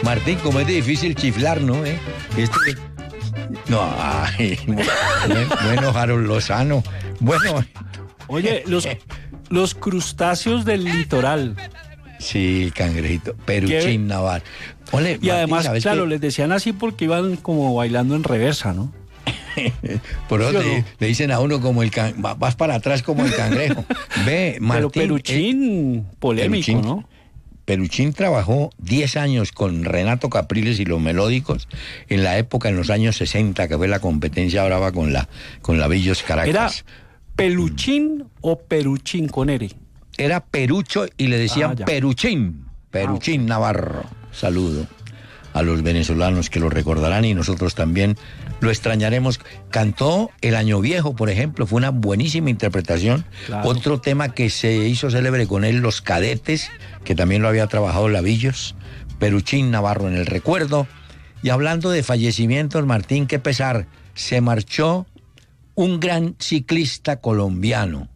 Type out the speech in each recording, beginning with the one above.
Martín, como es de difícil chiflar, ¿no? No, ay, bueno, Harold Lozano. Bueno. Oye, los crustáceos del litoral. Sí, cangrejito. Peruchín Navarro. Ole, y Martín, además, claro, qué? Les decían así porque iban como bailando en reversa, ¿no? Por eso le dicen a uno como vas para atrás como el cangrejo. Ve, Martín. Pero Peruchín, polémico, Peruchín, ¿no? Peruchín trabajó 10 años con Renato Capriles y los Melódicos en la época, en los años 60, que fue la competencia brava con la Villos Caracas. ¿Era Peluchín o Peruchín con R? Era Perucho y le decían Peruchín Navarro. Saludo a los venezolanos que lo recordarán y nosotros también lo extrañaremos. Cantó El Año Viejo, por ejemplo, fue una buenísima interpretación. Claro. Otro tema que se hizo célebre con él, Los Cadetes, que también lo había trabajado Lavillos. Peruchín Navarro en el recuerdo. Y hablando de fallecimientos, Martín, qué pesar, se marchó un gran ciclista colombiano.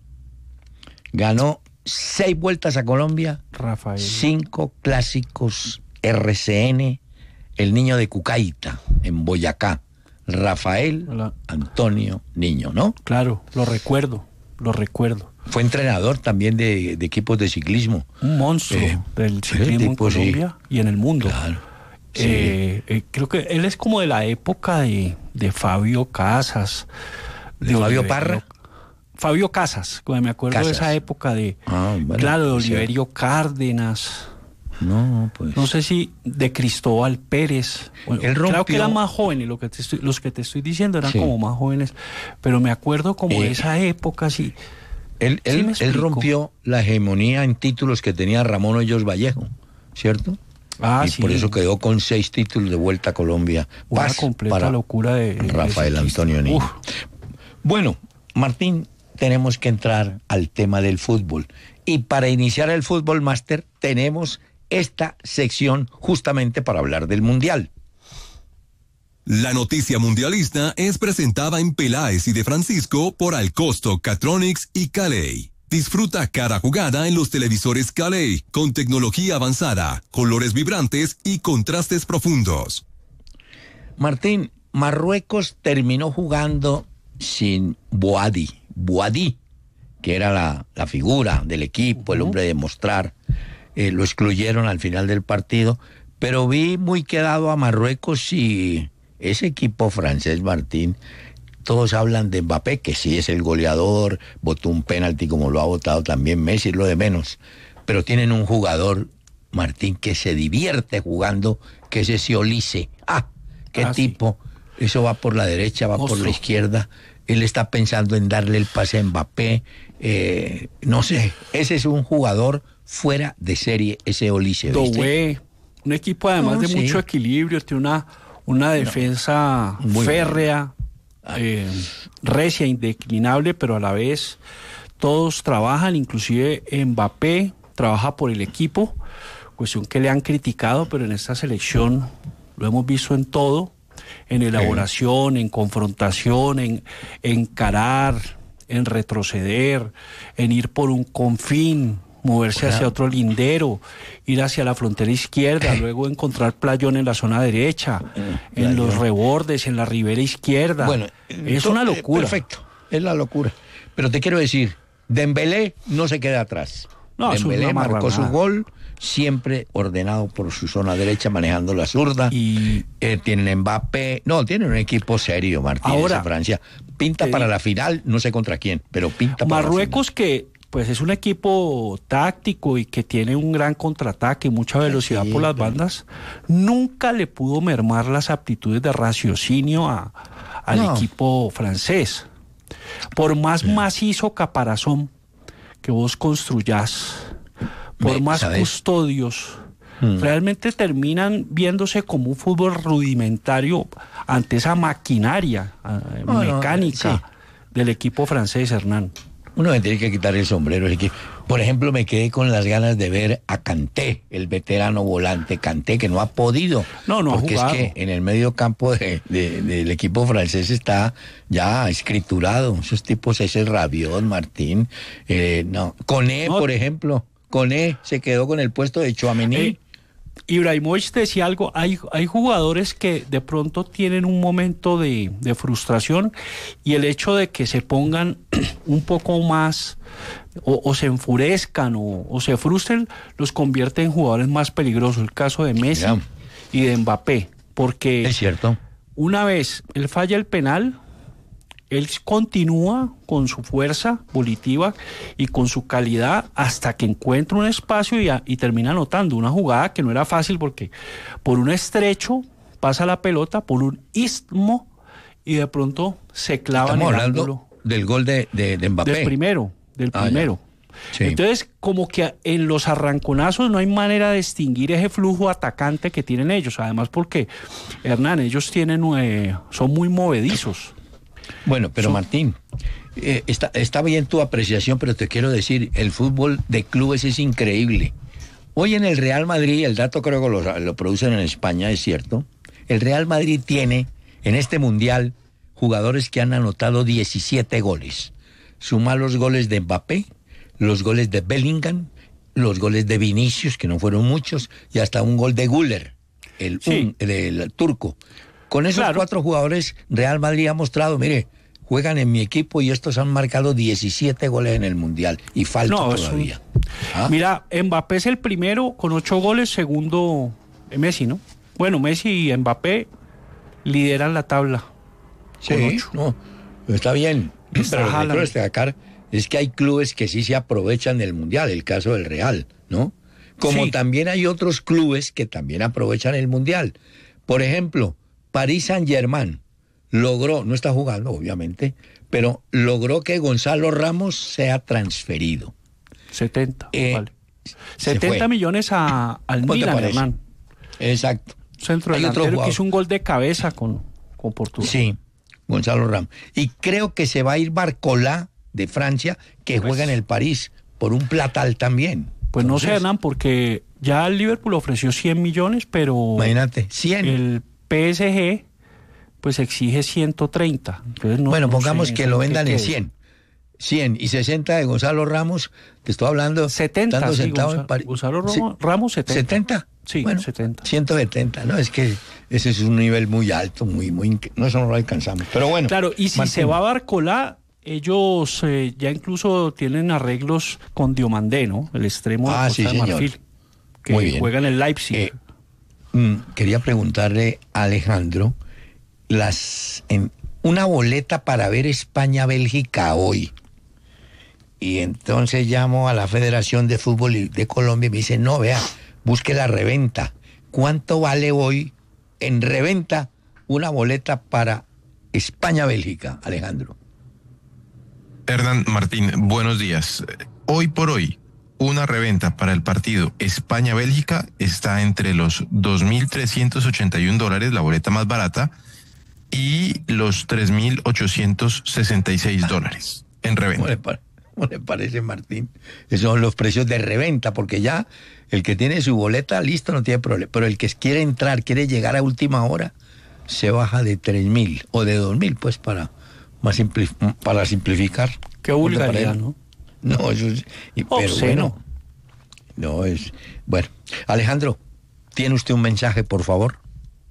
Ganó 6 vueltas a Colombia, Rafael. 5 clásicos RCN, el niño de Cucaita, en Boyacá. Rafael Antonio Niño, ¿no? Claro, lo recuerdo. Fue entrenador también de equipos de ciclismo. Un monstruo del ciclismo en Colombia y en el mundo. Claro. Sí. Creo que él es como de la época de Fabio Casas. ¿De Fabio Parra? Fabio Casas, como me acuerdo de esa época de... claro, de Oliverio Cárdenas. No, pues... No sé si de Cristóbal Pérez. Bueno, creo que eran más jóvenes, los que te estoy diciendo eran como más jóvenes, pero me acuerdo como de esa época, sí. Él rompió la hegemonía en títulos que tenía Ramón Hoyos Vallejo, ¿cierto? Y por eso quedó con 6 títulos de Vuelta a Colombia. Una completa locura de Rafael Antonio Niño. Bueno, Martín, tenemos que entrar al tema del fútbol. Y para iniciar el Fútbol Master tenemos esta sección justamente para hablar del Mundial. La noticia mundialista es presentada en Peláez y de Francisco por Alcosto, Catronics y Caley. Disfruta cada jugada en los televisores Caley con tecnología avanzada, colores vibrantes y contrastes profundos. Martín, Marruecos terminó jugando sin Boadi, que era la figura del equipo, el hombre de mostrar. Lo excluyeron al final del partido, pero vi muy quedado a Marruecos y ese equipo francés, Martín, todos hablan de Mbappé, que sí es el goleador, botó un penalti como lo ha votado también Messi, lo de menos, pero tienen un jugador, Martín, que se divierte jugando, que es ese Olise. Qué tipo, sí. Eso va por la derecha, va por la izquierda, él está pensando en darle el pase a Mbappé, no sé, ese es un jugador fuera de serie, ese Olise. Doué, un equipo además de mucho equilibrio, tiene una defensa férrea, recia, indeclinable, pero a la vez todos trabajan, inclusive Mbappé trabaja por el equipo, cuestión que le han criticado, pero en esta selección lo hemos visto en todo, en elaboración, en confrontación, en encarar, en retroceder, en ir por un confín, moverse hacia otro lindero, ir hacia la frontera izquierda, luego encontrar playón en la zona derecha, en los rebordes, en la ribera izquierda. Bueno, es una locura. Perfecto, es la locura. Pero te quiero decir, Dembélé no se queda atrás. No, Dembélé marcó su gol, siempre ordenado por su zona derecha, manejando la zurda. Y tienen Mbappé. No, tienen un equipo serio, Martín, de Francia. Pinta para la final, no sé contra quién, pero pinta para Marruecos la final. Que pues es un equipo táctico y que tiene un gran contraataque y mucha velocidad por las bandas, nunca le pudo mermar las aptitudes de raciocinio al equipo francés. Por más macizo caparazón que vos construyás, por más custodios, realmente terminan viéndose como un fútbol rudimentario ante esa maquinaria mecánica del equipo francés, Hernán. Uno me tiene que quitar el sombrero. Por ejemplo, me quedé con las ganas de ver a Kanté, el veterano volante Kanté, que no ha podido. Porque es que en el medio campo del equipo francés está ya escriturado. Esos tipos, ese Rabiot, Martín. Koné, por ejemplo. Koné se quedó con el puesto de Tchouaméni. Ibrahimovic decía algo, hay jugadores que de pronto tienen un momento de frustración y el hecho de que se pongan un poco más o se enfurezcan o se frustren los convierte en jugadores más peligrosos. El caso de Messi y de Mbappé, porque es cierto. Una vez él falla el penal, él continúa con su fuerza volitiva y con su calidad hasta que encuentra un espacio y termina anotando una jugada que no era fácil porque por un estrecho pasa la pelota, por un istmo y de pronto se clava en el ángulo. Del gol de Mbappé. Del primero. Sí. Entonces, como que en los arranconazos no hay manera de distinguir ese flujo atacante que tienen ellos. Además porque, Hernán, ellos son muy movedizos. Bueno, pero Martín, está bien tu apreciación, pero te quiero decir, el fútbol de clubes es increíble. Hoy en el Real Madrid, el dato creo que lo producen en España, es cierto, el Real Madrid tiene en este mundial jugadores que han anotado 17 goles. Suma los goles de Mbappé, los goles de Bellingham, los goles de Vinicius, que no fueron muchos, y hasta un gol de Güler, del turco. Con esos 4 jugadores, Real Madrid ha mostrado, mire, juegan en mi equipo y estos han marcado 17 goles en el Mundial y falta todavía. Mira, Mbappé es el primero con 8 goles, segundo Messi, ¿no? Bueno, Messi y Mbappé lideran la tabla. Sí, no, está bien. Pero lo que quiero destacar es que hay clubes que sí se aprovechan del Mundial, el caso del Real, ¿no? Como también hay otros clubes que también aprovechan el Mundial. Por ejemplo, Paris Saint-Germain logró, no está jugando obviamente, pero logró que Gonzalo Ramos sea transferido. 70, vale. 70 millones al Milan, Hernán. Exacto. Centro delantero que hizo un gol de cabeza con Portugal. Sí, Gonzalo Ramos. Y creo que se va a ir Barcola de Francia, que juega en el París, por un platal también. Pues entonces, no sé, Hernán, porque ya el Liverpool ofreció 100 millones, pero... Imagínate, 100. El PSG pues exige 130. Entonces bueno, pongamos que lo vendan en 100. 100 y 60 de Gonzalo Ramos, te estoy hablando... 70, sí, Gonzalo Ramos 70. ¿70? Sí, bueno, 70. 170, ¿no? Es que ese es un nivel muy alto, no, eso no lo alcanzamos. Pero bueno. Claro, y si se va a Barcola, ellos ya incluso tienen arreglos con Diomandé, ¿no? El extremo de Costa de Marfil, que juega en el Leipzig. Quería preguntarle a Alejandro, una boleta para ver España-Bélgica hoy. Y entonces llamo a la Federación de Fútbol de Colombia y me dice, no, vea, busque la reventa. ¿Cuánto vale hoy en reventa una boleta para España-Bélgica, Alejandro? Hernán, Martín, buenos días. Hoy por hoy, una reventa para el partido España-Bélgica está entre los $2,381, la boleta más barata, y los $3,866 en reventa. ¿Cómo le parece, Martín? Esos son los precios de reventa, porque ya el que tiene su boleta, listo, no tiene problema. Pero el que quiere entrar, quiere llegar a última hora, se baja de 3.000 o de 2.000, pues para simplificar. Qué vulgaridad, ¿no? No, eso es... Pero bueno, no es... Bueno, Alejandro, ¿tiene usted un mensaje, por favor?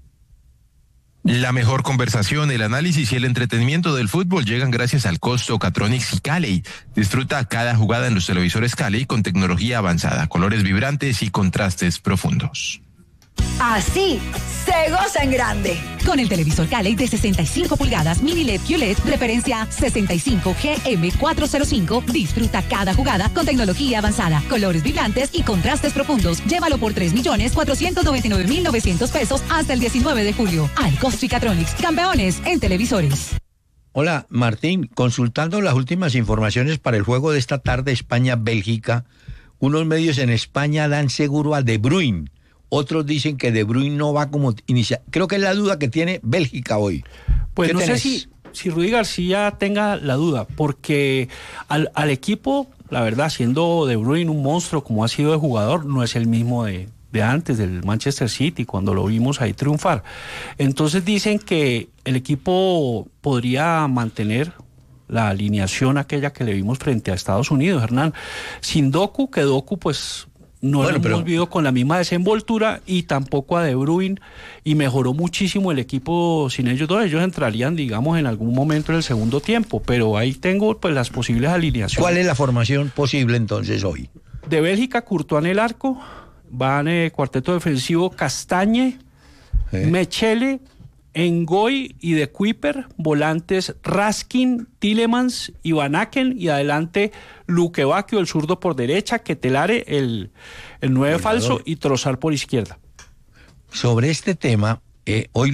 La mejor conversación, el análisis y el entretenimiento del fútbol llegan gracias al Costo, Catronics y Cali. Disfruta cada jugada en los televisores Cali con tecnología avanzada, colores vibrantes y contrastes profundos. Así se goza en grande. Con el televisor Cali de 65 pulgadas Mini LED QLED, referencia 65GM405, disfruta cada jugada con tecnología avanzada, colores vibrantes y contrastes profundos. Llévalo por $3,499,900 hasta el 19 de julio. Al Costo y Catronics, campeones en televisores. Hola, Martín. Consultando las últimas informaciones para el juego de esta tarde España-Bélgica, unos medios en España dan seguro a De Bruyne. Otros dicen que De Bruyne no va como inicial. Creo que es la duda que tiene Bélgica hoy. Pues no sé si Rudy García tenga la duda, porque al equipo, la verdad, siendo De Bruyne un monstruo como ha sido de jugador, no es el mismo de antes, del Manchester City, cuando lo vimos ahí triunfar. Entonces dicen que el equipo podría mantener la alineación aquella que le vimos frente a Estados Unidos, Hernán. Sin Doku, que Doku pues... no lo hemos visto con la misma desenvoltura, y tampoco a De Bruyne, y mejoró muchísimo el equipo sin ellos dos. Ellos entrarían, digamos, en algún momento en el segundo tiempo, pero ahí tengo pues las posibles alineaciones. ¿Cuál es la formación posible entonces hoy? De Bélgica, Courtois en el arco, van cuarteto defensivo Castagne, Mechele, Ngoy y De Kuiper, volantes Raskin, Tielemans y Van Aken, y adelante Luque Bacchio, el zurdo por derecha, Ketelare, el 9 falso, y Trossard por izquierda. Sobre este tema, hoy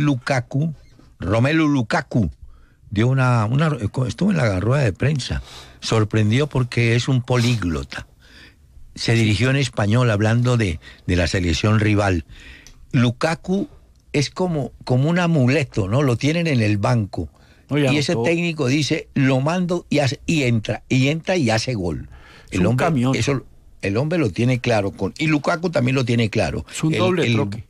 Romelu Lukaku, dio estuvo en la rueda de prensa, sorprendió porque es un políglota. Se dirigió en español hablando de la selección rival. Lukaku es como un amuleto, ¿no? Lo tienen en el banco. Y ese técnico dice, lo mando y entra y hace gol. El hombre lo tiene claro. Y Lukaku también lo tiene claro. Es un doble troque.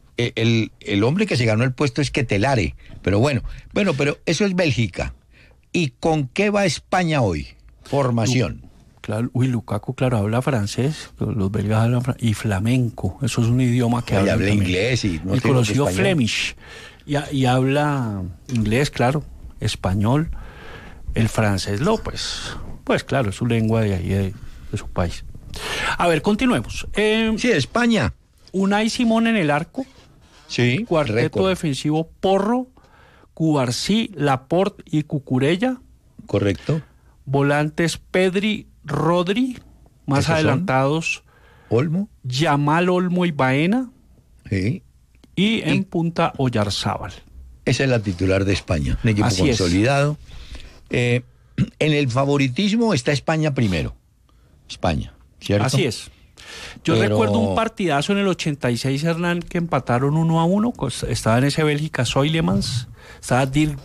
El hombre que se ganó el puesto es Ketelare. Pero bueno, pero eso es Bélgica. ¿Y con qué va España hoy? Formación. Claro, Lukaku, claro, habla francés, los belgas hablan y flamenco, eso es un idioma que habla inglés y el conocido Flemish, y habla inglés, claro, español, el francés, pues claro, es su lengua de ahí, de su país. A ver, continuemos. Sí, España. Unai Simón en el arco, sí, cuarteto defensivo Porro, Cubarsí, Laporte y Cucurella. Correcto. Volantes Pedri, Rodri, más adelantados Olmo, Yamal, Olmo y Baena, sí. y en punta Oyarzábal. Esa es la titular de España, un equipo consolidado. En el favoritismo está España primero. España, ¿cierto? Así es. Yo recuerdo un partidazo en el 86, Hernán, que empataron 1-1. Estaba en ese Bélgica Soilemans, estaba Dirk,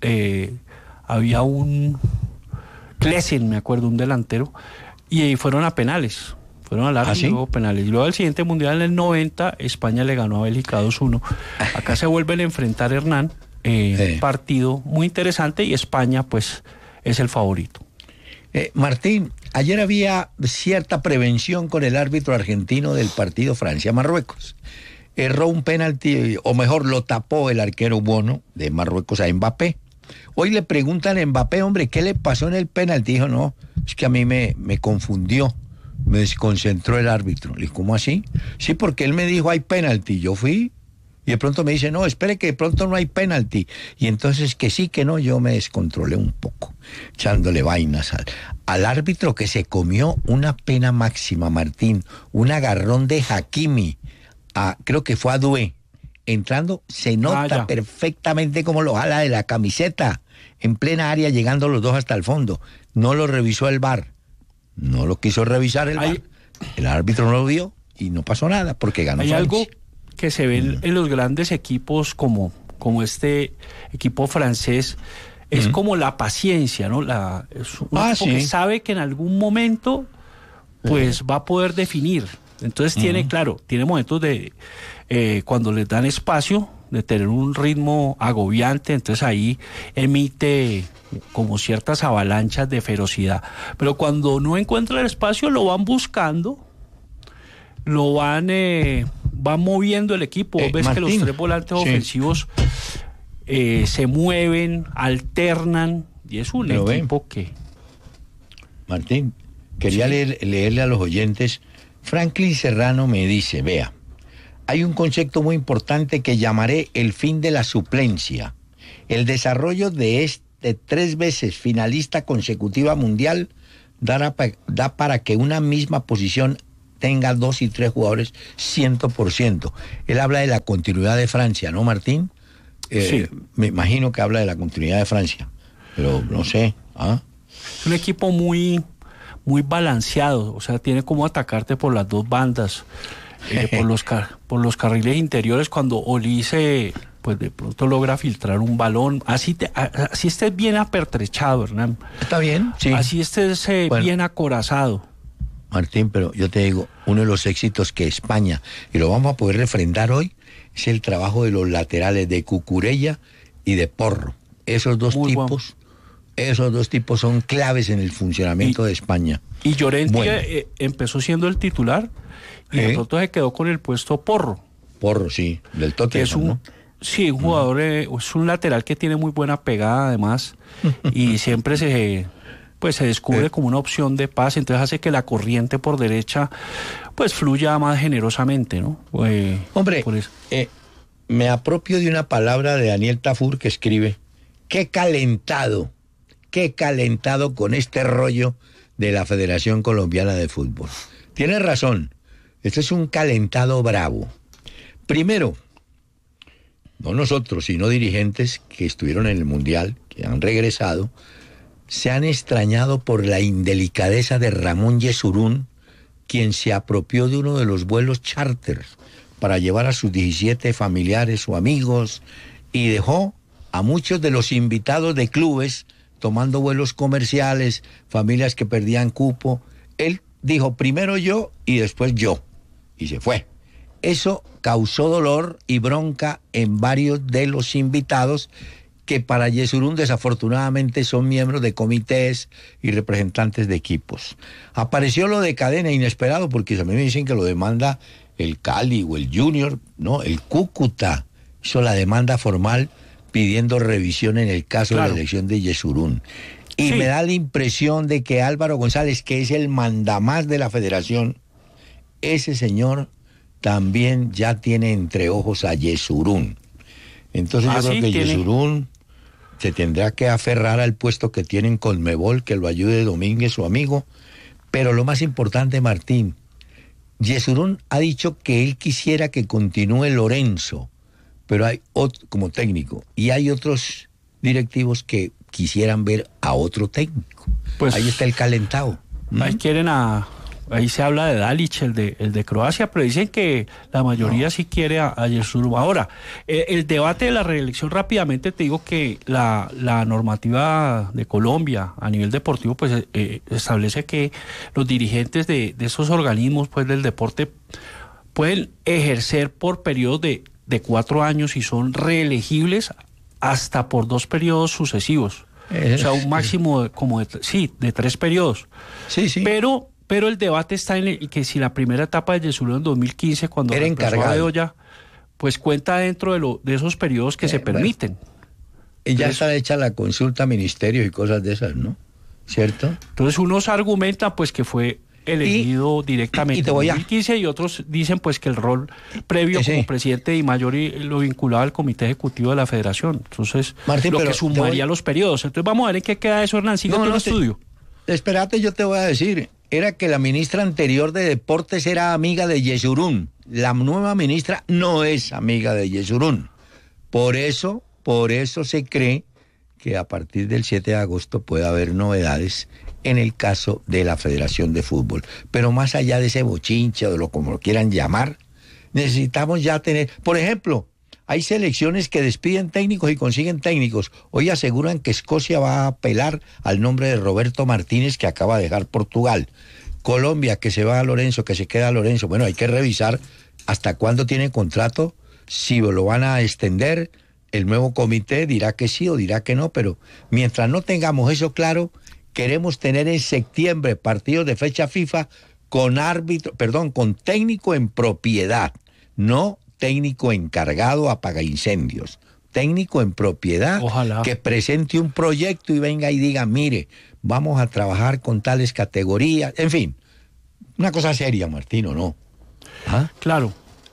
había un Klesen, me acuerdo, un delantero, y fueron a penales. Fueron al arco y luego penales. Y luego al siguiente mundial, en el 90, España le ganó a Bélgica 2-1. Acá se vuelven a enfrentar, Hernán. Partido muy interesante, y España, pues, es el favorito. Martín, ayer había cierta prevención con el árbitro argentino del partido Francia-Marruecos. Erró un penalti, o mejor, lo tapó el arquero Bono de Marruecos a Mbappé. Hoy le preguntan a Mbappé, hombre, ¿qué le pasó en el penalti? Dijo, no, es que a mí me confundió, me desconcentró el árbitro. Le dije, ¿cómo así? Sí, porque él me dijo, hay penalti. Yo fui, y de pronto me dice, no, espere que de pronto no hay penalti. Y entonces que sí, que no, yo me descontrolé un poco, echándole vainas al árbitro, que se comió una pena máxima, Martín, un agarrón de Hakimi, creo que fue a Doué. Entrando, se nota perfectamente cómo lo jala de la camiseta, en plena área, llegando los dos hasta el fondo. No lo revisó el VAR, no lo quiso revisar el VAR. El árbitro no lo vio y no pasó nada porque ganó. Hay Francia. Algo que se ve en los grandes equipos como este equipo francés, es como la paciencia, ¿no? Es un equipo que sabe que en algún momento pues va a poder definir. Entonces tiene momentos de cuando les dan espacio, de tener un ritmo agobiante, entonces ahí emite como ciertas avalanchas de ferocidad. Pero cuando no encuentra el espacio, lo van buscando, lo van moviendo el equipo. Ves Martín, que los tres volantes ofensivos se mueven, alternan, y es un equipo que... Martín, quería leerle a los oyentes. Franklin Serrano me dice, vea, hay un concepto muy importante que llamaré el fin de la suplencia. El desarrollo de este 3 veces finalista consecutiva mundial da para que una misma posición tenga 2 y 3 jugadores 100%. Él habla de la continuidad de Francia, ¿no, Martín? Sí. Me imagino que habla de la continuidad de Francia, pero no sé. Es un equipo muy balanceado, o sea, tiene como atacarte por las dos bandas, por los carriles interiores. Cuando Olise, pues de pronto logra filtrar un balón, así estés bien apertrechado, Hernán. Está bien, sí. Así estés bien acorazado. Martín, pero yo te digo, uno de los éxitos que España, y lo vamos a poder refrendar hoy, es el trabajo de los laterales de Cucurella y de Porro. Esos dos tipos son claves en el funcionamiento de España. Y Llorente empezó siendo el titular y de pronto se quedó con el puesto Porro. Porro, sí, del Tottenham, ¿no? Sí, un jugador, es un lateral que tiene muy buena pegada además y siempre se descubre como una opción de pase, entonces hace que la corriente por derecha pues fluya más generosamente, ¿no? Hombre, me apropio de una palabra de Daniel Tafur que escribe: qué calentado con este rollo de la Federación Colombiana de Fútbol. Tiene razón, este es un calentado bravo. Primero, no nosotros, sino dirigentes que estuvieron en el Mundial, que han regresado, se han extrañado por la indelicadeza de Ramón Yesurún, quien se apropió de uno de los vuelos charter para llevar a sus 17 familiares o amigos y dejó a muchos de los invitados de clubes tomando vuelos comerciales, familias que perdían cupo. Él dijo primero yo y después yo, y se fue. Eso causó dolor y bronca en varios de los invitados que para Yesurún desafortunadamente son miembros de comités y representantes de equipos. Apareció lo de Cadena, inesperado, porque a mí me dicen que lo demanda el Cali o el Junior, no, el Cúcuta hizo la demanda formal pidiendo revisión en el caso de la elección de Yesurún. Y me da la impresión de que Álvaro González, que es el mandamás de la federación, ese señor también ya tiene entre ojos a Yesurún. Entonces yo creo que Yesurún se tendrá que aferrar al puesto que tiene en Conmebol, que lo ayude Domínguez, su amigo. Pero lo más importante, Martín, Yesurún ha dicho que él quisiera que continúe Lorenzo, pero hay otro, como técnico, y hay otros directivos que quisieran ver a otro técnico. Pues ahí está el calentado. Ahí se habla de Dalic, el de Croacia, pero dicen que la mayoría sí quiere a Yesurún. Ahora, el debate de la reelección, rápidamente te digo que la normativa de Colombia a nivel deportivo pues establece que los dirigentes de esos organismos pues del deporte pueden ejercer por periodos de 4 años y son reelegibles hasta por 2 periodos sucesivos. O sea, un máximo de 3 periodos. Sí. Pero el debate está en que si la primera etapa de Yesurún en 2015, cuando era encargado a Bedoya, pues cuenta dentro de esos periodos que se permiten. Y ya está hecha la consulta a ministerios y cosas de esas, ¿no? ¿Cierto? Entonces unos argumentan pues que fue elegido directamente en 2015 y otros dicen pues que el rol previo como presidente de Mayor lo vinculaba al comité ejecutivo de la federación. Entonces, Martín, lo que sumaría los periodos. Entonces vamos a ver en qué queda eso, Hernán. Sigue el estudio. Espérate, yo te voy a decir. Era que la ministra anterior de Deportes era amiga de Yesurún. La nueva ministra no es amiga de Yesurún. Por eso se cree que a partir del 7 de agosto puede haber novedades en el caso de la Federación de Fútbol. Pero más allá de ese bochinche o de como lo quieran llamar, necesitamos ya tener... Por ejemplo, hay selecciones que despiden técnicos y consiguen técnicos. Hoy aseguran que Escocia va a apelar al nombre de Roberto Martínez, que acaba de dejar Portugal. Colombia, que se va a Lorenzo, que se queda a Lorenzo. Bueno, hay que revisar hasta cuándo tiene contrato, si lo van a extender. El nuevo comité dirá que sí o dirá que no, pero mientras no tengamos eso claro, queremos tener en septiembre partidos de fecha FIFA con con técnico en propiedad, no técnico encargado apaga incendios, técnico en propiedad. Ojalá. Que presente un proyecto y venga y diga, mire, vamos a trabajar con tales categorías, en fin, una cosa seria, Martín, ¿o no? ¿Ah? Claro,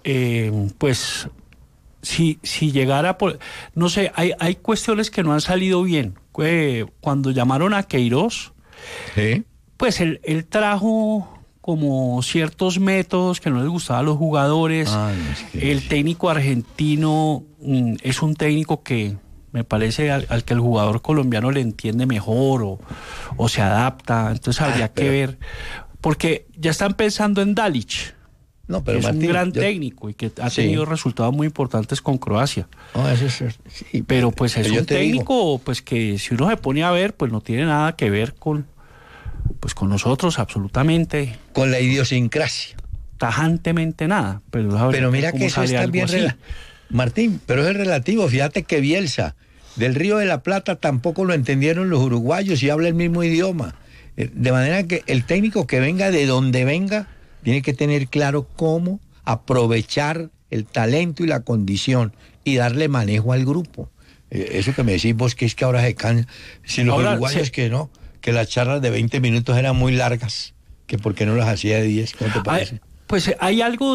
pues si llegara por, no sé, hay cuestiones que no han salido bien. Cuando llamaron a Queiroz, ¿sí? Pues él trajo como ciertos métodos que no les gustaban a los jugadores. El técnico argentino es un técnico que me parece al que el jugador colombiano le entiende mejor o se adapta. Entonces habría que ver, porque ya están pensando en Dalic. No, pero es Martín, un gran técnico y que ha tenido resultados muy importantes con Croacia. Sí, pero pues es un técnico pues que si uno se pone a ver, pues no tiene nada que ver con nosotros, absolutamente. Con la idiosincrasia. Tajantemente nada. Pero mira que eso es también Martín, pero es relativo. Fíjate que Bielsa, del Río de la Plata, tampoco lo entendieron los uruguayos y habla el mismo idioma. De manera que el técnico que venga de donde venga tiene que tener claro cómo aprovechar el talento y la condición y darle manejo al grupo. Eso que me decís vos, que es que ahora se cansa. Si los uruguayos sí, que las charlas de 20 minutos eran muy largas, que por qué no las hacía de 10, ¿cómo te parece? Pues hay algo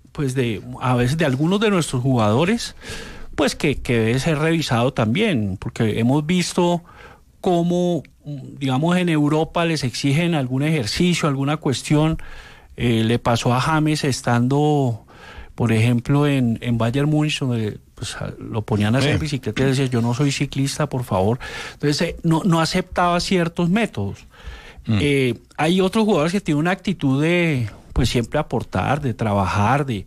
a veces de algunos de nuestros jugadores, pues que debe ser revisado también, porque hemos visto cómo, digamos, en Europa les exigen algún ejercicio, alguna cuestión. Le pasó a James estando, por ejemplo, en Bayern Múnich, donde pues, lo ponían a hacer bicicleta y decía, yo no soy ciclista, por favor. Entonces no aceptaba ciertos métodos. Hay otros jugadores que tienen una actitud de pues siempre aportar, de trabajar, de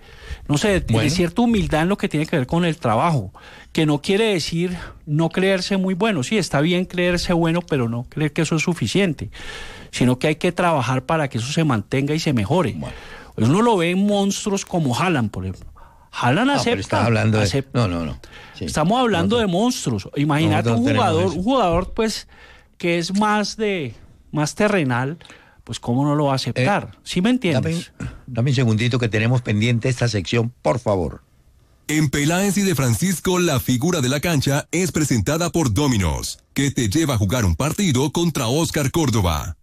cierta humildad en lo que tiene que ver con el trabajo, que no quiere decir no creerse muy bueno. Sí, está bien creerse bueno, pero no creer que eso es suficiente, sino que hay que trabajar para que eso se mantenga y se mejore. Bueno. Uno lo ve en monstruos como Haaland, por ejemplo. Haaland acepta. Pero está hablando de... acepta. No. Sí. Estamos hablando de monstruos. Imagínate un jugador pues que es más terrenal, pues cómo no lo va a aceptar. ¿Sí me entiendes? Dame un segundito que tenemos pendiente esta sección, por favor. En Peláez y de Francisco, la figura de la cancha es presentada por Domino's, que te lleva a jugar un partido contra Oscar Córdoba.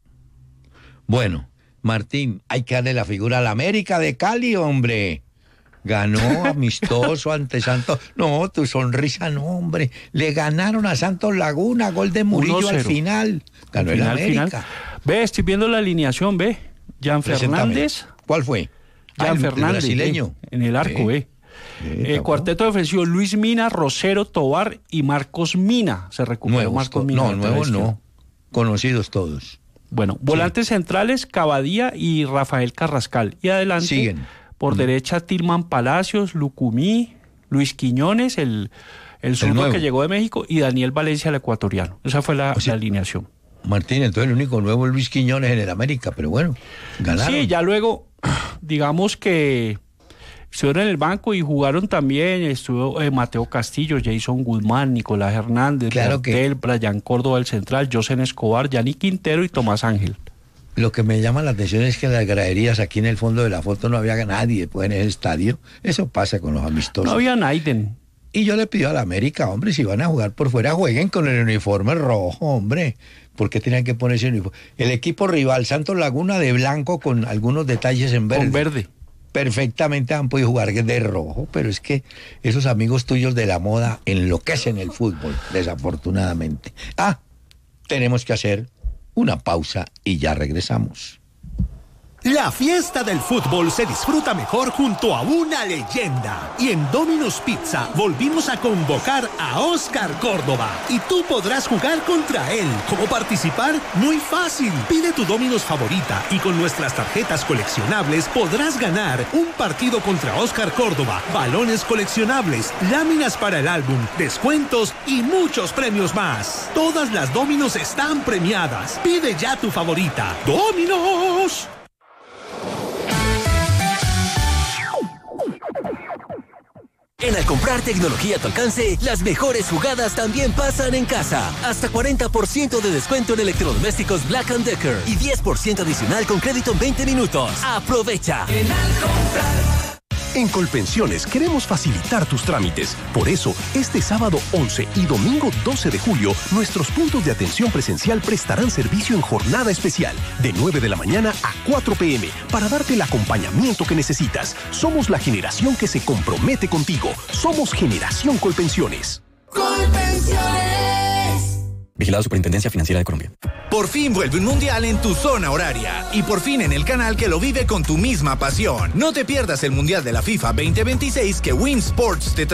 Bueno, Martín, hay que darle la figura a la América de Cali, hombre. Ganó amistoso ante Santos. No, tu sonrisa no, hombre. Le ganaron a Santos Laguna, gol de Murillo 1-0. Al final. Ganó el América. Final. Ve, estoy viendo la alineación, ve. Jan Fernández. ¿Cuál fue? Jan Fernández. El brasileño. En el arco, ve. Cuarteto defensivo, Luis Mina, Rosero, Tobar y Marcos Mina. Se recuperó nuevos, Marcos Mina. No, nuevos no. Conocidos todos. Bueno, volantes centrales, Cavadía y Rafael Carrascal. Y adelante, siguen. Por derecha, Tilman Palacios, Lucumí, Luis Quiñones, el zurdo que llegó de México, y Daniel Valencia, el ecuatoriano. Esa fue la alineación. Martín, entonces el único nuevo es Luis Quiñones en el América, pero bueno, ganaron. Sí, ya luego, digamos que estuvieron en el banco y jugaron también, estuvo Mateo Castillo, Jason Guzmán, Nicolás Hernández, Bertel, Brian Córdoba, el central, Josen Escobar, Yanni Quintero y Tomás Ángel. Lo que me llama la atención es que en las graderías, aquí en el fondo de la foto, no había nadie después en ese estadio. Eso pasa con los amistosos. No había nadie. Y yo le pido a la América, hombre, si van a jugar por fuera, jueguen con el uniforme rojo, hombre. ¿Por qué tenían que ponerse uniforme? El equipo rival, Santos Laguna, de blanco con algunos detalles en verde. Con verde. Perfectamente han podido jugar de rojo, pero es que esos amigos tuyos de la moda enloquecen el fútbol, desafortunadamente. Tenemos que hacer una pausa y ya regresamos. La fiesta del fútbol se disfruta mejor junto a una leyenda. Y en Domino's Pizza volvimos a convocar a Oscar Córdoba. Y tú podrás jugar contra él. ¿Cómo participar? Muy fácil. Pide tu Domino's favorita y con nuestras tarjetas coleccionables podrás ganar un partido contra Oscar Córdoba, balones coleccionables, láminas para el álbum, descuentos y muchos premios más. Todas las Domino's están premiadas. Pide ya tu favorita. ¡Domino's! En Al comprar tecnología a tu alcance, las mejores jugadas también pasan en casa. Hasta 40% de descuento en electrodomésticos Black & Decker y 10% adicional con crédito en 20 minutos. ¡Aprovecha! En Al comprar. En Colpensiones queremos facilitar tus trámites. Por eso, este sábado 11 y domingo 12 de julio, nuestros puntos de atención presencial prestarán servicio en jornada especial, de 9 de la mañana a 4 p.m., para darte el acompañamiento que necesitas. Somos la generación que se compromete contigo. Somos Generación Colpensiones. Colpensiones. Vigilado Superintendencia Financiera de Colombia. Por fin vuelve un mundial en tu zona horaria. Y por fin en el canal que lo vive con tu misma pasión. No te pierdas el Mundial de la FIFA 2026 que Win Sports te trae.